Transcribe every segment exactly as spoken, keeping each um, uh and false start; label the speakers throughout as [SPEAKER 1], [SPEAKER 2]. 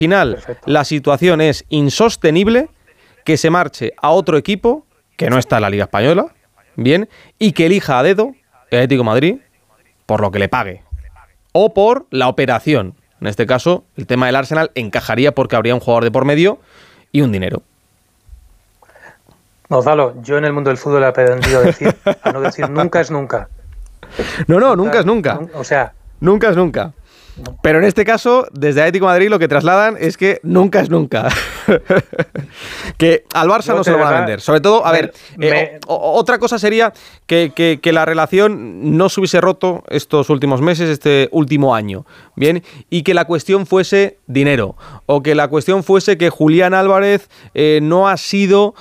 [SPEAKER 1] final
[SPEAKER 2] Perfecto.
[SPEAKER 1] la situación es insostenible, que se marche a otro equipo que no está en la Liga Española, bien, y que elija a dedo el Atlético de Madrid por lo que le pague o por la operación. En este caso, el tema del Arsenal encajaría porque habría un jugador de por medio y un dinero.
[SPEAKER 2] Gonzalo, yo en el mundo del fútbol he aprendido a decir, a no decir nunca es nunca.
[SPEAKER 1] No, no, nunca, nunca es nunca.
[SPEAKER 2] nunca. O sea,
[SPEAKER 1] nunca es nunca. Pero en este caso, desde Atlético de Madrid lo que trasladan es que nunca es nunca. Que al Barça
[SPEAKER 2] Yo
[SPEAKER 1] no se
[SPEAKER 2] de
[SPEAKER 1] lo van a
[SPEAKER 2] verdad,
[SPEAKER 1] vender. Sobre todo, a
[SPEAKER 2] me-
[SPEAKER 1] ver,
[SPEAKER 2] me-
[SPEAKER 1] eh, o- o- otra cosa sería que, que- que la relación no se hubiese roto estos últimos meses, este último año, ¿bien? Y que la cuestión fuese dinero. O que la cuestión fuese que Julián Álvarez eh, no ha sido,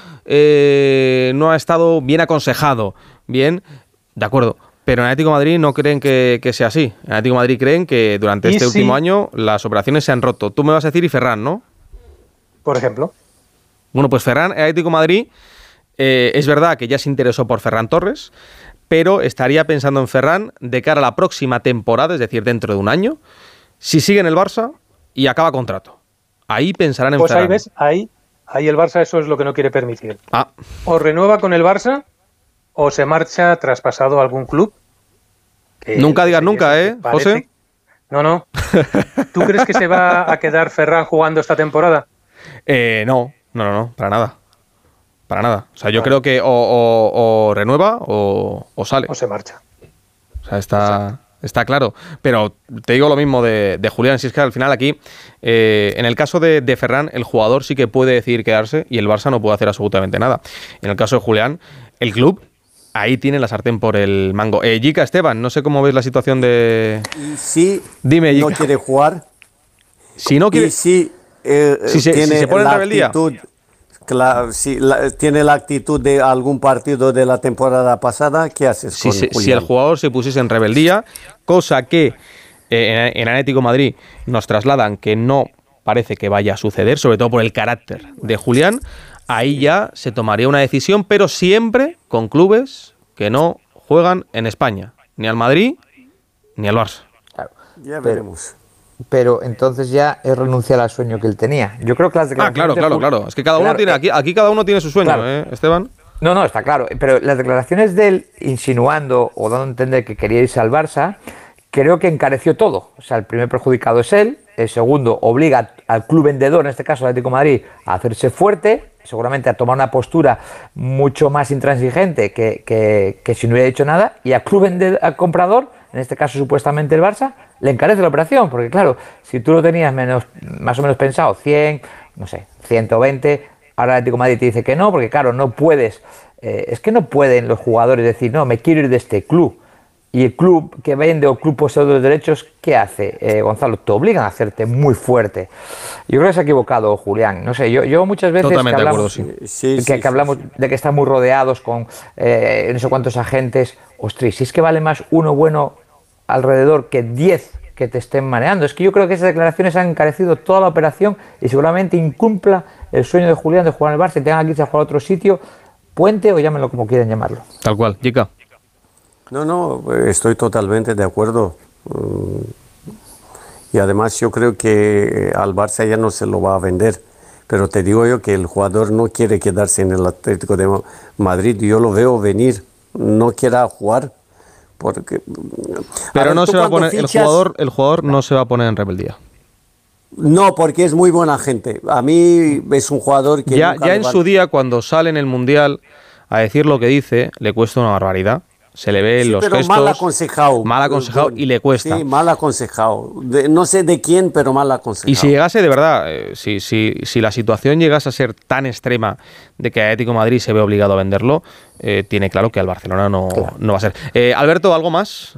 [SPEAKER 1] eh, no ha estado bien aconsejado, ¿bien? De acuerdo. Pero en Atlético de Madrid no creen que, que sea así. En Atlético de Madrid creen que durante
[SPEAKER 2] ¿Y
[SPEAKER 1] este
[SPEAKER 2] si-
[SPEAKER 1] último año las operaciones se han roto. Tú me vas a decir y Ferran, ¿no?
[SPEAKER 2] por ejemplo,
[SPEAKER 1] Bueno, pues Ferran, el Atlético de Madrid, eh, es verdad que ya se interesó por Ferran Torres, pero estaría pensando en Ferran de cara a la próxima temporada, es decir, dentro de un año, si sigue en el Barça y acaba contrato. Ahí pensarán en
[SPEAKER 2] pues
[SPEAKER 1] Ferran.
[SPEAKER 2] ahí ves, ahí, ahí el Barça eso es lo que no quiere permitir.
[SPEAKER 1] Ah,
[SPEAKER 2] O renueva con el Barça o se marcha traspasado a algún club. que
[SPEAKER 1] nunca
[SPEAKER 2] no
[SPEAKER 1] digas
[SPEAKER 2] sé,
[SPEAKER 1] nunca,
[SPEAKER 2] eso
[SPEAKER 1] ¿eh,
[SPEAKER 2] que parece-
[SPEAKER 1] José?
[SPEAKER 2] No, no. ¿Tú crees que se va a quedar Ferran jugando esta temporada?
[SPEAKER 1] Eh, no, no, no, no, para nada. Para nada. O sea, yo
[SPEAKER 2] Vale.
[SPEAKER 1] creo que o, o- o renueva o, o sale.
[SPEAKER 2] ¿O se marcha?
[SPEAKER 1] O sea, está, está claro. Pero te digo lo mismo de, de Julián, si es que al final aquí, eh, en el caso de, de Ferran, el jugador sí que puede decidir quedarse y el Barça no puede hacer absolutamente nada. En el caso de Julián, el club, ahí tiene la sartén por el mango. Eh, Jica, Esteban, no sé cómo ves la situación de...
[SPEAKER 3] Y si
[SPEAKER 1] Dime,
[SPEAKER 3] no
[SPEAKER 1] Jica.
[SPEAKER 3] quiere jugar,
[SPEAKER 1] Si no quiere...
[SPEAKER 3] y si, eh,
[SPEAKER 1] Si se-
[SPEAKER 3] tiene
[SPEAKER 1] si se pone en
[SPEAKER 3] la
[SPEAKER 1] rebeldía.
[SPEAKER 3] actitud, claro, si la- tiene la actitud de algún partido de la temporada pasada, ¿qué haces
[SPEAKER 1] Si,
[SPEAKER 3] con
[SPEAKER 1] se- si
[SPEAKER 3] Julián?
[SPEAKER 1] el jugador se pusiese en rebeldía, cosa que eh, en, en Atlético de Madrid nos trasladan que no parece que vaya a suceder, sobre todo por el carácter de Julián, ahí ya se tomaría una decisión, pero siempre con clubes que no juegan en España, ni al Madrid ni al Barça.
[SPEAKER 4] Claro.
[SPEAKER 3] Ya
[SPEAKER 4] Pero-
[SPEAKER 3] veremos.
[SPEAKER 4] Pero entonces ya es renunciar al sueño que él tenía. Yo creo que las
[SPEAKER 1] Ah,
[SPEAKER 4] declaraciones
[SPEAKER 1] claro,
[SPEAKER 4] de
[SPEAKER 1] claro,
[SPEAKER 4] Ju-
[SPEAKER 1] claro. Es que cada uno
[SPEAKER 4] Claro,
[SPEAKER 1] tiene,
[SPEAKER 4] eh,
[SPEAKER 1] aquí, aquí cada uno tiene su sueño,
[SPEAKER 4] claro.
[SPEAKER 1] ¿eh, Esteban?
[SPEAKER 4] No, no, está claro. Pero las declaraciones de él insinuando o dando a entender que quería irse al Barça, creo que encareció todo. O sea, el primer perjudicado es él. El segundo obliga al club vendedor, en este caso el Atlético de Madrid, a hacerse fuerte, seguramente a tomar una postura mucho más intransigente que, que, que si no hubiera dicho nada. Y al club vendedor, al comprador, en este caso supuestamente el Barça, le encarece la operación. Porque claro, si tú lo tenías menos, más o menos pensado, cien, no sé, ciento veinte... Ahora el Atlético de Madrid te dice que no, porque claro, no puedes, eh, es que no pueden los jugadores decir, no, me quiero ir de este club. Y el club que vende o club poseedor de derechos, ¿qué hace? Eh, Gonzalo, te obligan a hacerte muy fuerte. Yo creo que se ha equivocado Julián. No sé, yo, yo muchas veces
[SPEAKER 1] Totalmente
[SPEAKER 4] que
[SPEAKER 1] de
[SPEAKER 4] hablamos,
[SPEAKER 1] acuerdo, sí.
[SPEAKER 3] Sí,
[SPEAKER 4] que,
[SPEAKER 3] sí,
[SPEAKER 4] que
[SPEAKER 3] sí,
[SPEAKER 4] hablamos
[SPEAKER 3] sí.
[SPEAKER 4] de que están muy rodeados con eh, no sé cuántos agentes, ostras, si es que vale más uno bueno alrededor que diez que te estén mareando. Es que yo creo que esas declaraciones han encarecido toda la operación y seguramente incumpla el sueño de Julián de jugar en el Barça y tenga que irse a jugar a otro sitio, puente o llámenlo como quieran llamarlo.
[SPEAKER 1] Tal cual, Jica.
[SPEAKER 3] No, no, estoy totalmente de acuerdo. Mm, Y además yo creo que al Barça ya no se lo va a vender. Pero te digo yo que el jugador no quiere quedarse en el Atlético de Madrid. Yo lo veo venir. No quiera jugar. Porque, a
[SPEAKER 1] Pero
[SPEAKER 3] ver,
[SPEAKER 1] no
[SPEAKER 3] tú
[SPEAKER 1] se va a
[SPEAKER 3] cuando
[SPEAKER 1] poner, el
[SPEAKER 3] fichas-
[SPEAKER 1] jugador, el jugador no se va a poner en rebeldía.
[SPEAKER 3] No, porque es muy buena gente. A mí es un jugador que
[SPEAKER 1] Ya,
[SPEAKER 3] nunca
[SPEAKER 1] ya
[SPEAKER 3] le
[SPEAKER 1] en
[SPEAKER 3] va-
[SPEAKER 1] su día, cuando sale en el Mundial a decir lo que dice, le cuesta una barbaridad. Se le ve en
[SPEAKER 3] Sí,
[SPEAKER 1] los
[SPEAKER 3] pero
[SPEAKER 1] gestos.
[SPEAKER 3] mal aconsejado.
[SPEAKER 1] Mal aconsejado
[SPEAKER 3] Don.
[SPEAKER 1] y le cuesta.
[SPEAKER 3] Sí, mal aconsejado. De- no sé de quién, pero mal aconsejado.
[SPEAKER 1] Y si llegase de verdad, eh, si, si, si la situación llegase a ser tan extrema de que Atlético de Madrid se ve obligado a venderlo, eh, tiene claro que al Barcelona no, no va a ser. Eh, Alberto, ¿algo más?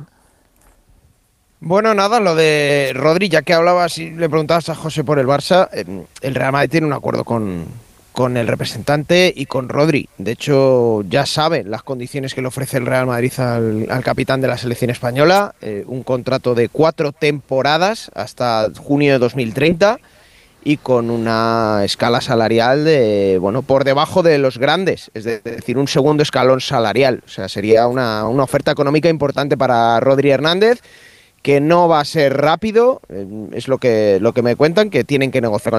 [SPEAKER 5] Bueno, nada, lo de Rodri, ya que hablabas y le preguntabas a José por el Barça, eh, el Real Madrid tiene un acuerdo con, con el representante y con Rodri. De hecho, ya saben las condiciones que le ofrece el Real Madrid al, al capitán de la selección española, eh, un contrato de cuatro temporadas hasta junio de dos mil treinta y con una escala salarial de, bueno, por debajo de los grandes, es decir, un segundo escalón salarial. O sea, sería una, una oferta económica importante para Rodri Hernández, que no va a ser rápido, eh, es lo que, lo que me cuentan, que tienen que negociar con